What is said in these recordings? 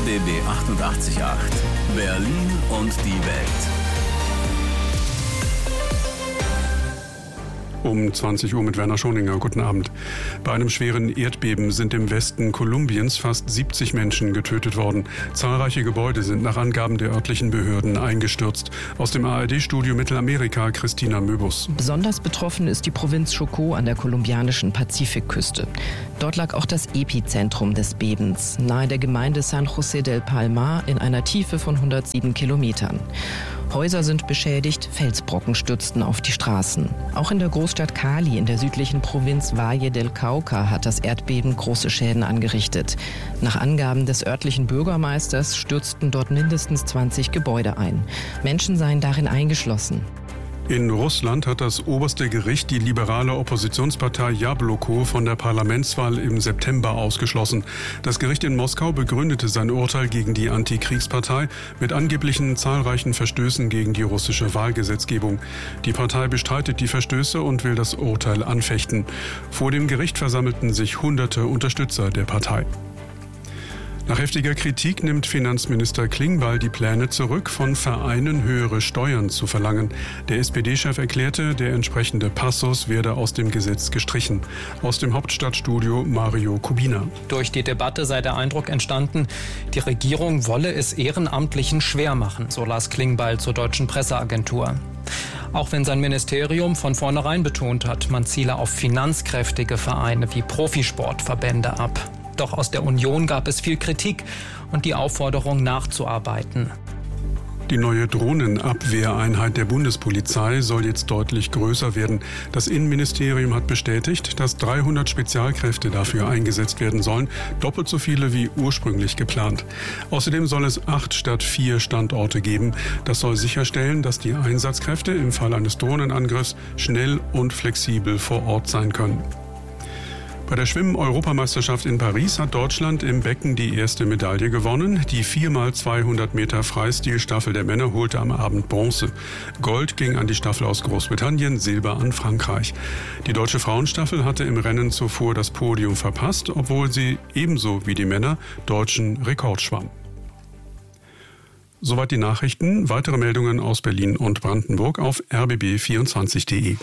RBB 88.8 Berlin und die Welt. Um 20 Uhr mit Werner Schoninger. Guten Abend. Bei einem schweren Erdbeben sind im Westen Kolumbiens fast 70 Menschen getötet worden. Zahlreiche Gebäude sind nach Angaben der örtlichen Behörden eingestürzt. Aus dem ARD-Studio Mittelamerika, Christina Möbus. Besonders betroffen ist die Provinz Chocó an der kolumbianischen Pazifikküste. Dort lag auch das Epizentrum des Bebens, nahe der Gemeinde San José del Palmar in einer Tiefe von 107 Kilometern. Häuser sind beschädigt, Felsbrocken stürzten auf die Straßen. Auch in der Großstadt Cali in der südlichen Provinz Valle del Cauca hat das Erdbeben große Schäden angerichtet. Nach Angaben des örtlichen Bürgermeisters stürzten dort mindestens 20 Gebäude ein. Menschen seien darin eingeschlossen. In Russland hat das oberste Gericht die liberale Oppositionspartei Jabloko von der Parlamentswahl im September ausgeschlossen. Das Gericht in Moskau begründete sein Urteil gegen die Antikriegspartei mit angeblichen zahlreichen Verstößen gegen die russische Wahlgesetzgebung. Die Partei bestreitet die Verstöße und will das Urteil anfechten. Vor dem Gericht versammelten sich hunderte Unterstützer der Partei. Nach heftiger Kritik nimmt Finanzminister Klingbeil die Pläne zurück, von Vereinen höhere Steuern zu verlangen. Der SPD-Chef erklärte, der entsprechende Passus werde aus dem Gesetz gestrichen. Aus dem Hauptstadtstudio Mario Kubina. Durch die Debatte sei der Eindruck entstanden, die Regierung wolle es Ehrenamtlichen schwer machen, so las Klingbeil zur deutschen Presseagentur. Auch wenn sein Ministerium von vornherein betont hat, man ziele auf finanzkräftige Vereine wie Profisportverbände ab. Doch aus der Union gab es viel Kritik und die Aufforderung nachzuarbeiten. Die neue Drohnenabwehreinheit der Bundespolizei soll jetzt deutlich größer werden. Das Innenministerium hat bestätigt, dass 300 Spezialkräfte dafür eingesetzt werden sollen, doppelt so viele wie ursprünglich geplant. Außerdem soll es 8 statt 4 Standorte geben. Das soll sicherstellen, dass die Einsatzkräfte im Fall eines Drohnenangriffs schnell und flexibel vor Ort sein können. Bei der Schwimmen-Europameisterschaft in Paris hat Deutschland im Becken die erste Medaille gewonnen. Die 4x200 Meter Freistilstaffel der Männer holte am Abend Bronze. Gold ging an die Staffel aus Großbritannien, Silber an Frankreich. Die deutsche Frauenstaffel hatte im Rennen zuvor das Podium verpasst, obwohl sie ebenso wie die Männer deutschen Rekord schwamm. Soweit die Nachrichten. Weitere Meldungen aus Berlin und Brandenburg auf rbb24.de.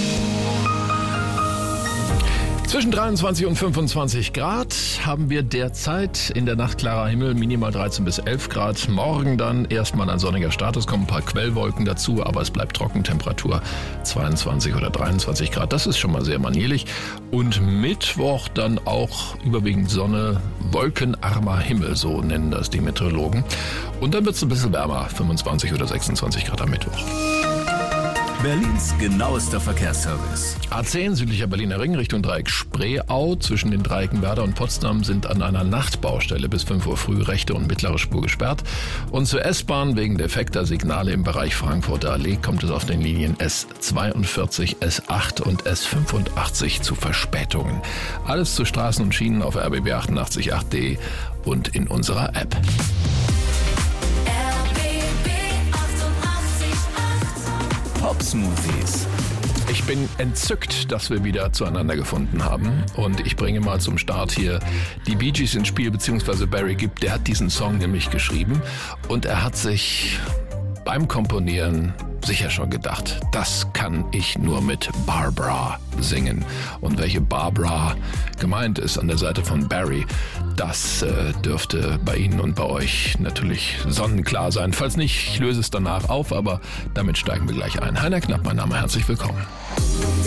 Zwischen 23 und 25 Grad haben wir derzeit, in der Nacht klarer Himmel, minimal 13 bis 11 Grad. Morgen dann erstmal ein sonniger Start, es kommen ein paar Quellwolken dazu, aber es bleibt trocken, Temperatur 22 oder 23 Grad. Das ist schon mal sehr manierlich. Und Mittwoch dann auch überwiegend Sonne, wolkenarmer Himmel, so nennen das die Meteorologen. Und dann wird es ein bisschen wärmer, 25 oder 26 Grad am Mittwoch. Berlins genauester Verkehrsservice. A10 südlicher Berliner Ring Richtung Dreieck Spreeau. Zwischen den Dreiecken Werder und Potsdam sind an einer Nachtbaustelle bis 5 Uhr früh rechte und mittlere Spur gesperrt. Und zur S-Bahn wegen defekter Signale im Bereich Frankfurter Allee kommt es auf den Linien S42, S8 und S85 zu Verspätungen. Alles zu Straßen und Schienen auf rbb888.de und in unserer App. Pop-Smoothies. Ich bin entzückt, dass wir wieder zueinander gefunden haben. Und ich bringe mal zum Start hier die Bee Gees ins Spiel, beziehungsweise Barry Gibb, der hat diesen Song nämlich geschrieben. Und er hat sich beim Komponieren sicher schon gedacht, das kann ich nur mit Barbara singen. Und welche Barbara gemeint ist an der Seite von Barry, das dürfte bei Ihnen und bei euch natürlich sonnenklar sein. Falls nicht, ich löse es danach auf, aber damit steigen wir gleich ein. Heiner Knapp, mein Name, herzlich willkommen.